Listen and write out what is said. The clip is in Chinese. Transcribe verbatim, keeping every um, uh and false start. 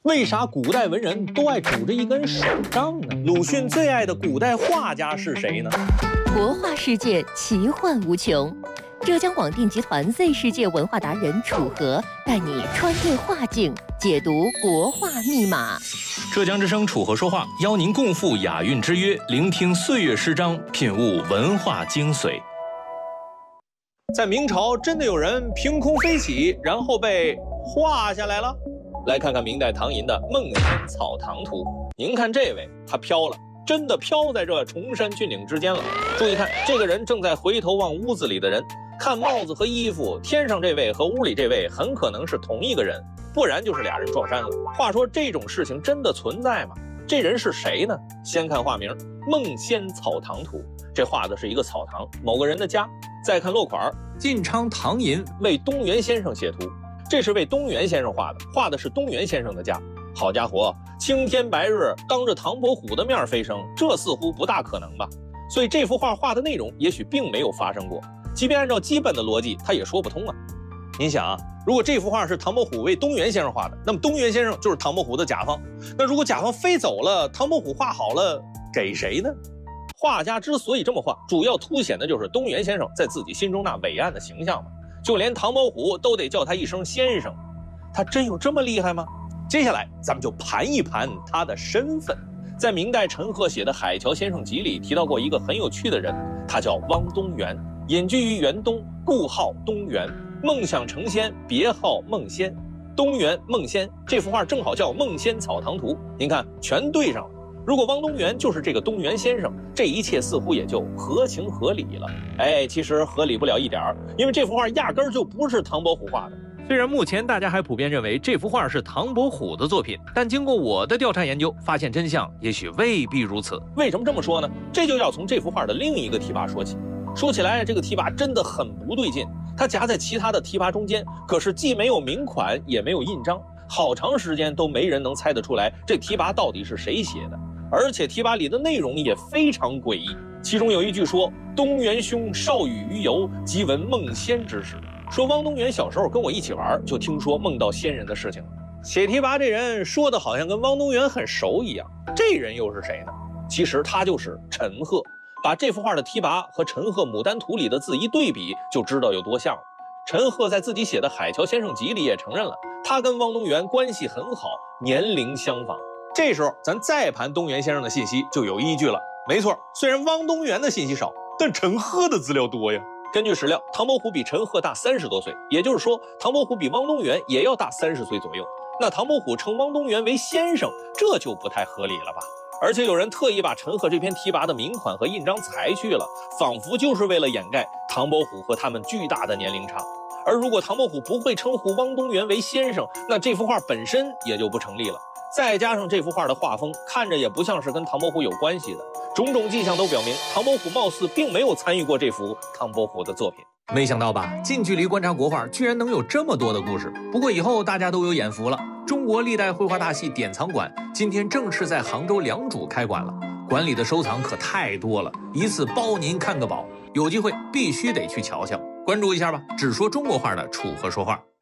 为啥古代文人都爱拄着一根手杖呢？鲁迅最爱的古代画家是谁呢？ 国画世界奇幻无穷，浙江广电集团 Z 世界文化达人楚河带你穿越画境，解读国画密码。 浙江之声楚河说话，邀您共赴雅韵之约，聆听岁月诗章，品悟文化精髓。 在明朝，真的有人凭空飞起，然后被画下来了。来看看明代唐寅的《梦仙草堂图》，您看这位，他飘了，真的飘在这崇山峻岭之间了。注意看，这个人正在回头望屋子里的人，看帽子和衣服，天上这位和屋里这位很可能是同一个人，不然就是俩人撞衫了。话说这种事情真的存在吗？这人是谁呢？先看画名《梦仙草堂图》，这画的是一个草堂，某个人的家。再看落款，晋昌唐寅为东原先生写图。这是为东原先生画的，画的是东原先生的家。好家伙，青天白日当着唐伯虎的面飞升，这似乎不大可能吧？所以这幅画画的内容也许并没有发生过，即便按照基本的逻辑，它也说不通啊。您想啊，如果这幅画是唐伯虎为东原先生画的，那么东原先生就是唐伯虎的甲方。那如果甲方飞走了，唐伯虎画好了给谁呢？画家之所以这么画，主要凸显的就是东原先生在自己心中那伟岸的形象嘛。就连唐伯虎都得叫他一声先生，他真有这么厉害吗？接下来咱们就盘一盘他的身份。在明代陈赫写的《海桥先生集》里提到过一个很有趣的人，他叫汪东原，隐居于元东，故号东原，梦想成仙，别号梦仙。东原梦仙，这幅画正好叫《梦仙草堂图》，您看全对上了。如果汪东原就是这个东原先生，这一切似乎也就合情合理了。哎，其实合理不了一点儿，因为这幅画压根儿就不是唐伯虎画的。 虽然目前大家还普遍认为这幅画是唐伯虎的作品，但经过我的调查研究，发现真相也许未必如此。 为什么这么说呢？这就要从这幅画的另一个提拔说起。说起来，这个提拔真的很不对劲，它夹在其他的提拔中间，可是既没有名款，也没有印章，好长时间都没人能猜得出来这提拔到底是谁写的。而且提拔里的内容也非常诡异，其中有一句说：“东原兄少与鱼游，即闻梦仙之事。”说汪东原小时候跟我一起玩，就听说梦到仙人的事情了。写提拔这人说的好像跟汪东原很熟一样，这人又是谁呢？其实他就是陈赫。把这幅画的提拔和陈赫《牡丹图》里的字一对比，就知道有多像了。陈赫在自己写的《海桥先生集》里也承认了，他跟汪东原关系很好，年龄相仿。这时候咱再盘东原先生的信息就有依据了。没错，虽然汪东原的信息少，但陈赫的资料多呀。根据史料，唐伯虎比陈赫大三十多岁，也就是说唐伯虎比汪东原也要大三十岁左右。那唐伯虎称汪东原为先生，这就不太合理了吧？而且有人特意把陈赫这篇提拔的名款和印章裁去了，仿佛就是为了掩盖唐伯虎和他们巨大的年龄差。而如果唐伯虎不会称呼汪东原为先生，那这幅画本身也就不成立了。再加上这幅画的画风看着也不像是跟唐伯虎有关系的，种种迹象都表明唐伯虎貌似并没有参与过这幅唐伯虎的作品。 没想到吧，近距离观察国画居然能有这么多的故事。不过以后大家都有眼福了，中国历代绘画大系典藏馆今天正式在杭州良渚开馆了，馆里的收藏可太多了，一次包您看个饱，有机会必须得去瞧瞧。关注一下吧，只说中国画的楚河说话。